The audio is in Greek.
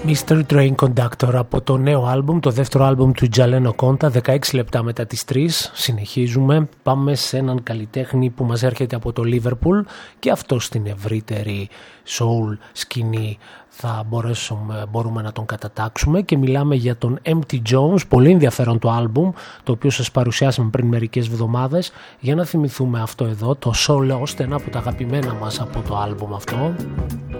Mystery Train Conductor από το νέο άλμπουμ, το δεύτερο άλμπουμ του Τζαλένο Κόντα, 16 λεπτά μετά τις 3. Συνεχίζουμε, πάμε σε έναν καλλιτέχνη που μας έρχεται από το Liverpool και αυτό στην ευρύτερη soul σκηνή μπορούμε να τον κατατάξουμε και μιλάμε για τον Empty Jones. Πολύ ενδιαφέρον το άλμπουμ, το οποίο σας παρουσιάσαμε πριν μερικές εβδομάδες, για να θυμηθούμε αυτό εδώ, το So Lost, ένα από τα αγαπημένα μας από το άλμπουμ αυτό.